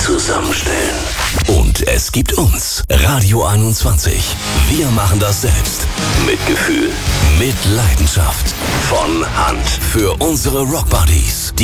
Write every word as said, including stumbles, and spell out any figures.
zusammenstellen. Und es gibt uns, Radio einundzwanzig. Wir machen das selbst. Mit Gefühl, mit Leidenschaft. Von Hand für unsere Rockbuddies.